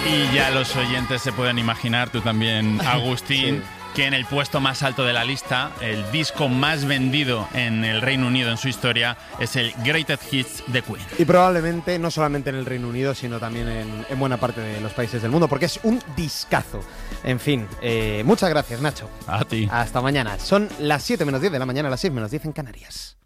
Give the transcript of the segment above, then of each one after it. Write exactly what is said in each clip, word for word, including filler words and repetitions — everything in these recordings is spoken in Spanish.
Y ya los oyentes se pueden imaginar, tú también, Agustín, sí, que en el puesto más alto de la lista, el disco más vendido en el Reino Unido en su historia, es el Greatest Hits de Queen. Y probablemente no solamente en el Reino Unido, sino también en, en buena parte de los países del mundo, porque es un discazo. En fin, eh, muchas gracias, Nacho. A ti. Hasta mañana. Son las siete menos diez de la mañana, las seis menos diez en Canarias.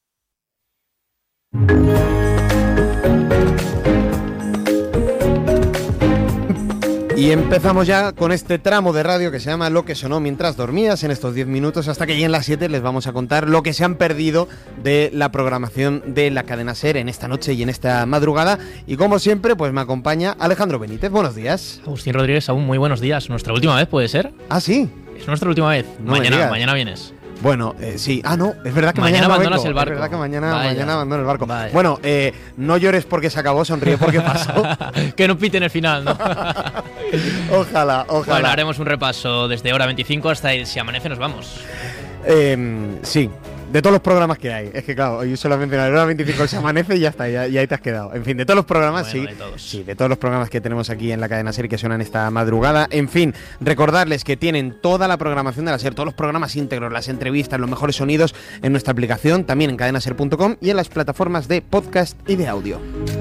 Y empezamos ya con este tramo de radio que se llama Lo que sonó mientras dormías. En estos diez minutos, hasta que lleguen las siete, les vamos a contar lo que se han perdido de la programación de la cadena SER en esta noche y en esta madrugada. Y como siempre, pues me acompaña Alejandro Benítez. Buenos días. Agustín Rodríguez, aún muy buenos días. ¿Nuestra última vez puede ser? Ah, sí. Es nuestra última vez. No mañana, mañana vienes. Bueno, eh, sí. Ah, no, es verdad que mañana, mañana abandonas no el barco. Es verdad que mañana, Vaya. mañana abandono el barco. Vaya. Bueno, eh, no llores porque se acabó, sonríe porque pasó. Que no piten el final, ¿no? Ojalá, ojalá. Bueno, haremos un repaso desde hora veinticinco hasta el Si Amanece Nos Vamos. Eh, sí. De todos los programas que hay. Es que claro, hoy solo he mencionado el hora veinticinco, Se Amanece y ya está, ya, y ahí te has quedado. En fin, de todos los programas, bueno, sí. De todos. Sí, de todos los programas que tenemos aquí en la cadena SER que suenan esta madrugada. En fin, recordarles que tienen toda la programación de la SER, todos los programas íntegros, las entrevistas, los mejores sonidos en nuestra aplicación, también en cadena ser punto com y en las plataformas de podcast y de audio.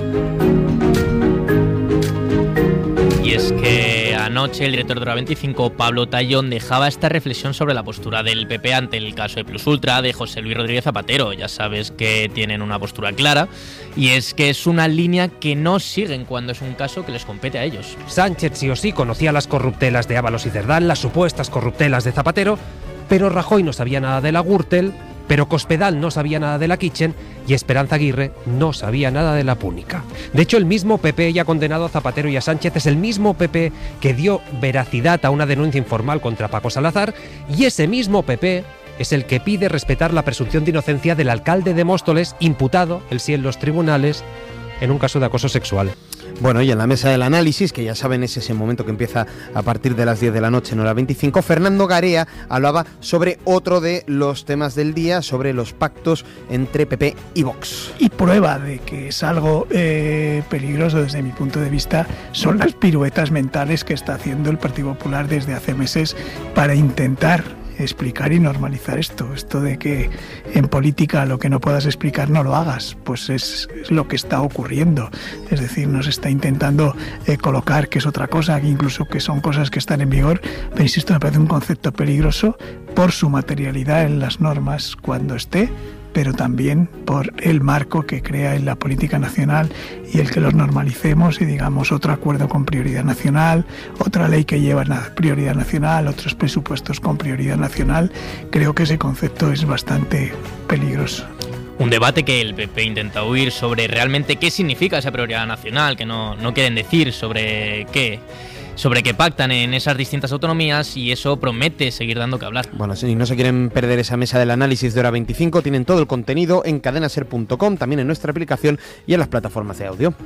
Y es que anoche el director de Hora veinticinco, Pablo Tallón, dejaba esta reflexión sobre la postura del P P ante el caso de Plus Ultra de José Luis Rodríguez Zapatero. Ya sabes que tienen una postura clara y es que es una línea que no siguen cuando es un caso que les compete a ellos. Sánchez sí o sí conocía las corruptelas de Ábalos y Cerdán, las supuestas corruptelas de Zapatero, pero Rajoy no sabía nada de la Gürtel, pero Cospedal no sabía nada de la Kitchen y Esperanza Aguirre no sabía nada de la Púnica. De hecho, el mismo P P ya ha condenado a Zapatero y a Sánchez, es el mismo P P que dio veracidad a una denuncia informal contra Paco Salazar, y ese mismo P P es el que pide respetar la presunción de inocencia del alcalde de Móstoles, imputado, él sí en los tribunales, en un caso de acoso sexual. Bueno, y en la mesa del análisis, que ya saben es ese momento que empieza a partir de las diez de la noche en hora veinticinco, Fernando Garea hablaba sobre otro de los temas del día, sobre los pactos entre P P y Vox. Y prueba de que es algo eh, peligroso desde mi punto de vista son las piruetas mentales que está haciendo el Partido Popular desde hace meses para intentar explicar y normalizar esto, esto de que en política lo que no puedas explicar no lo hagas, pues es, es lo que está ocurriendo, es decir, nos está intentando eh, colocar que es otra cosa, que incluso que son cosas que están en vigor, pero insisto, me parece un concepto peligroso por su materialidad en las normas cuando esté, pero también por el marco que crea en la política nacional y el que los normalicemos y digamos otro acuerdo con prioridad nacional, otra ley que lleva prioridad nacional, otros presupuestos con prioridad nacional. Creo que ese concepto es bastante peligroso. Un debate que el P P intenta huir sobre realmente qué significa esa prioridad nacional, que no, no quieren decir sobre qué. sobre que pactan en esas distintas autonomías y eso promete seguir dando que hablar. Bueno, si no se quieren perder esa mesa del análisis de hora veinticinco, tienen todo el contenido en cadena ser punto com, también en nuestra aplicación y en las plataformas de audio.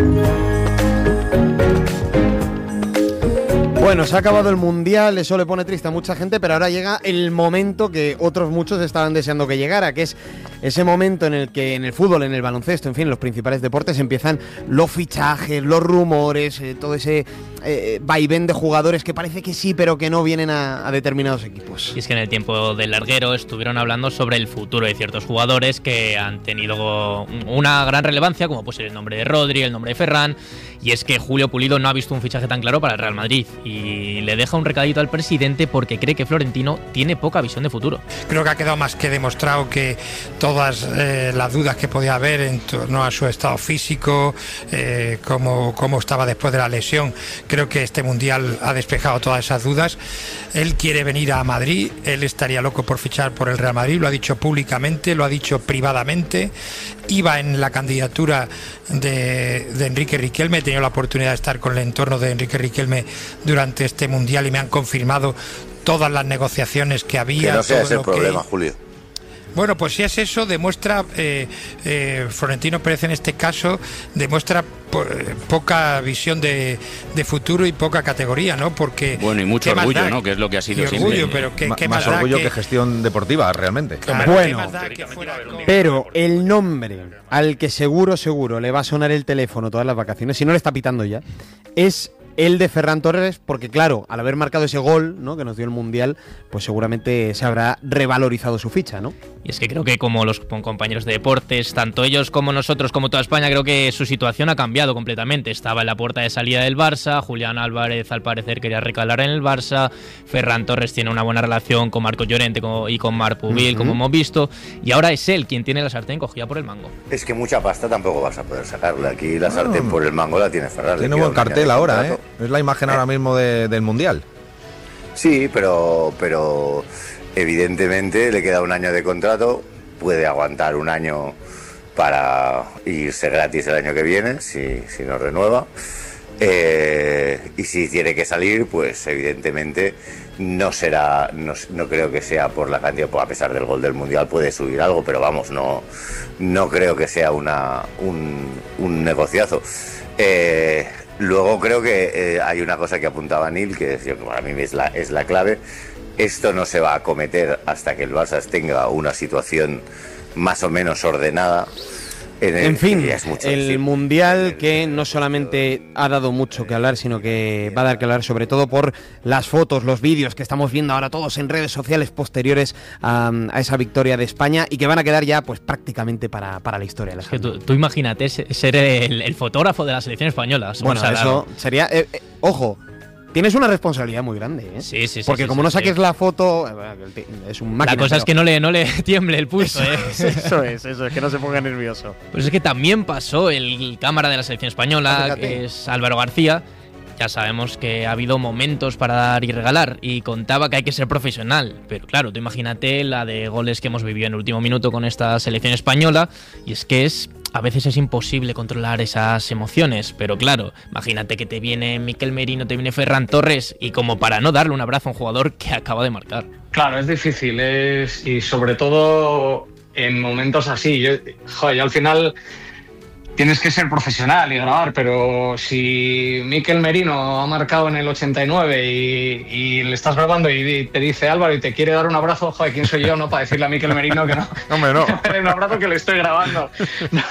Bueno, se ha acabado el Mundial, eso le pone triste a mucha gente, pero ahora llega el momento que otros muchos estaban deseando que llegara, que es ese momento en el que en el fútbol, en el baloncesto, en fin, en los principales deportes empiezan los fichajes, los rumores, eh, todo ese eh, vaivén de jugadores que parece que sí, pero que no vienen a, a determinados equipos. Y es que en el tiempo del larguero estuvieron hablando sobre el futuro de ciertos jugadores que han tenido una gran relevancia, como puede ser el nombre de Rodri, el nombre de Ferran, y es que Julio Pulido no ha visto un fichaje tan claro para el Real Madrid y le deja un recadito al presidente porque cree que Florentino tiene poca visión de futuro. Creo que ha quedado más que demostrado que todas eh, las dudas que podía haber en torno a su estado físico, eh, cómo, cómo estaba después de la lesión, creo que este Mundial ha despejado todas esas dudas. Él quiere venir a Madrid, él estaría loco por fichar por el Real Madrid, lo ha dicho públicamente, lo ha dicho privadamente, iba en la candidatura de, de Enrique Riquelme, he tenido la oportunidad de estar con el entorno de Enrique Riquelme durante este Mundial y me han confirmado todas las negociaciones que había. Que no sea ese el que... problema, Julio. Bueno, pues si es eso, demuestra, eh, eh, Florentino Pérez en este caso, demuestra po poca visión de, de futuro y poca categoría, ¿no? Porque bueno, y mucho orgullo, ¿no? Que es lo que ha sido siempre. Orgullo, pero ¿qué, M qué más más orgullo que, que gestión deportiva, realmente. Claro, bueno, que fuera... pero el nombre al que seguro, seguro le va a sonar el teléfono todas las vacaciones, si no le está pitando ya, es el de Ferran Torres, porque claro, al haber marcado ese gol, ¿no?, que nos dio el Mundial, pues seguramente se habrá revalorizado su ficha, ¿no? Y es que creo que como los compañeros de deportes, tanto ellos como nosotros, como toda España, creo que su situación ha cambiado completamente. Estaba en la puerta de salida del Barça, Julián Álvarez al parecer quería recalar en el Barça, Ferran Torres tiene una buena relación con Marco Llorente y con Marc Pubil, uh-huh. como hemos visto, y ahora es él quien tiene la sartén cogida por el mango. Es que mucha pasta tampoco vas a poder sacarle. Aquí la sartén por el mango la tiene Ferran. Tiene un buen cartel ahora, ¿eh? Es la imagen ahora mismo de, del Mundial. Sí, pero, pero evidentemente le queda un año de contrato, puede aguantar un año para irse gratis el año que viene, si, si no renueva. Eh, y si tiene que salir, pues evidentemente no será, no, no creo que sea por la cantidad, pues a pesar del gol del Mundial puede subir algo, pero vamos, no, no creo que sea una, un, un negociazo. Eh, luego creo que eh, hay una cosa que apuntaba Neil, que es, para mí es la, es la clave. Esto no se va a acometer hasta que el Barça tenga una situación más o menos ordenada. En, el, en fin, mucho el decir. Mundial que no solamente ha dado mucho que hablar, sino que va a dar que hablar sobre todo por las fotos, los vídeos que estamos viendo ahora todos en redes sociales posteriores a, a esa victoria de España y que van a quedar ya pues prácticamente para, para la historia. Es que tú, tú imagínate ser el, el fotógrafo de la selección española. Bueno, eso sería... Eh, eh, ojo, tienes una responsabilidad muy grande, ¿eh? Sí, sí, sí. Porque sí, como sí, no saques sí. la foto, es un máquina. La cosa pero... es que no le, no le tiemble el pulso, ¿eh? Eso es, eso es, que no se ponga nervioso. Pues es que también pasó el cámara de la selección española, Fíjate. que es Álvaro García. Ya sabemos que ha habido momentos para dar y regalar y contaba que hay que ser profesional. Pero claro, tú imagínate la de goles que hemos vivido en el último minuto con esta selección española y es que es... A veces es imposible controlar esas emociones, pero claro, imagínate que te viene Mikel Merino, te viene Ferran Torres y como para no darle un abrazo a un jugador que acaba de marcar. Claro, es difícil, es y sobre todo en momentos así. Yo, joder, yo al final tienes que ser profesional y grabar, pero si Mikel Merino ha marcado en el ochenta y nueve y, y le estás grabando y te dice Álvaro y te quiere dar un abrazo, joder, ¿quién soy yo no para decirle a Mikel Merino que no? Hombre, no. Que me dé un abrazo que le estoy grabando. No.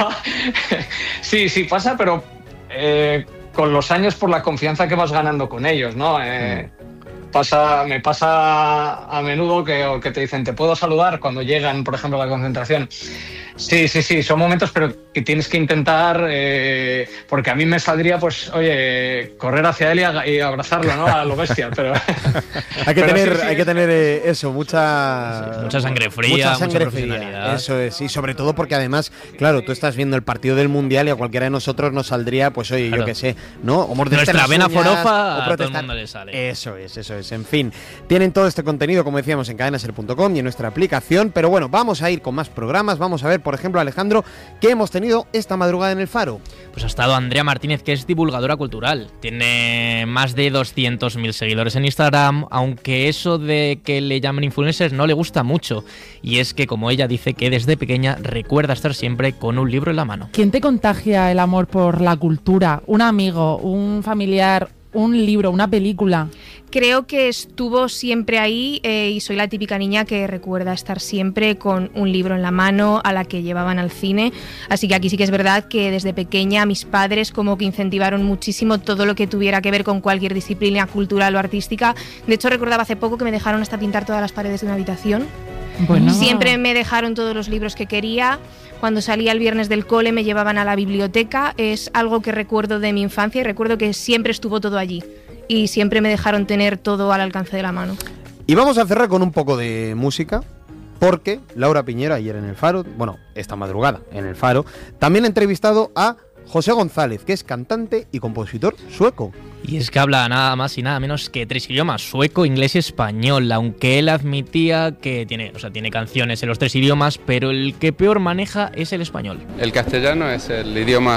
Sí, sí pasa, pero eh, con los años por la confianza que vas ganando con ellos, ¿no? Eh, Pasa, me pasa a menudo que, que te dicen, ¿te puedo saludar? Cuando llegan, por ejemplo, a la concentración. Sí, sí, sí, son momentos, pero que tienes que intentar, eh, porque a mí me saldría, pues, oye, correr hacia él y, a, y abrazarlo, ¿no? A lo bestia, pero... hay que pero tener, sí, sí. hay que tener eh, eso, mucha... Sí, mucha sangre fría, mucha sangre mucha fría, profesionalidad. eso es, y sobre todo porque además, claro, tú estás viendo el partido del Mundial y a cualquiera de nosotros nos saldría, pues, oye, claro. yo qué sé, ¿no? O morderse Nuestra las vena uñas, forofa o a todo el mundo le sale. Eso es, eso es. En fin, tienen todo este contenido, como decíamos, en cadena ser punto com y en nuestra aplicación. Pero bueno, vamos a ir con más programas. Vamos a ver, por ejemplo, Alejandro, ¿qué hemos tenido esta madrugada en El Faro? Pues ha estado Andrea Martínez, que es divulgadora cultural. Tiene más de doscientos mil seguidores en Instagram, aunque eso de que le llamen influencers no le gusta mucho. Y es que, como ella dice, que desde pequeña recuerda estar siempre con un libro en la mano. ¿Quién te contagia el amor por la cultura? ¿Un amigo, un familiar, un libro, una película? Creo que estuvo siempre ahí eh, y soy la típica niña que recuerda estar siempre con un libro en la mano, a la que llevaban al cine. Así que aquí sí que es verdad que desde pequeña mis padres como que incentivaron muchísimo todo lo que tuviera que ver con cualquier disciplina cultural o artística. De hecho, recordaba hace poco que me dejaron hasta pintar todas las paredes de una habitación. Bueno. Siempre me dejaron todos los libros que quería. Cuando salía el viernes del cole me llevaban a la biblioteca. Es algo que recuerdo de mi infancia y recuerdo que siempre estuvo todo allí. Y siempre me dejaron tener todo al alcance de la mano. Y vamos a cerrar con un poco de música, porque Laura Piñero ayer en El Faro, bueno, esta madrugada en El Faro, también ha entrevistado a José González, que es cantante y compositor sueco. Y es que habla nada más y nada menos que tres idiomas, sueco, inglés y español, aunque él admitía que tiene, o sea, tiene canciones en los tres idiomas, pero el que peor maneja es el español. El castellano es el idioma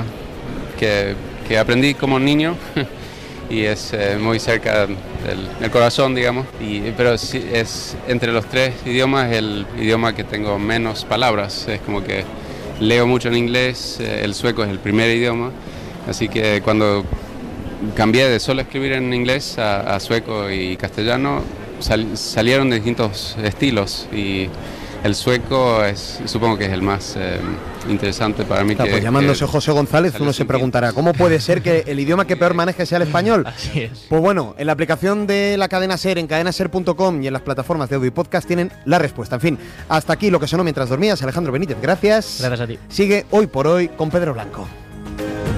que, que aprendí como niño y es eh, muy cerca del, del corazón, digamos, y, pero sí, es entre los tres idiomas el idioma que tengo menos palabras. Es como que leo mucho en inglés, eh, el sueco es el primer idioma, así que cuando cambié de solo escribir en inglés a, a sueco y castellano, sal, salieron de distintos estilos y el sueco es, supongo que es el más eh, interesante para mí. Claro, que, pues llamándose que José González, uno se preguntará, ¿cómo puede ser que el idioma que peor maneje sea el español? Así es. Pues bueno, en la aplicación de la cadena SER, en cadena ser punto com y en las plataformas de audio y podcast tienen la respuesta. En fin, hasta aquí lo que sonó mientras dormías. Alejandro Benítez, gracias. Gracias a ti. Sigue Hoy por Hoy con Pedro Blanco.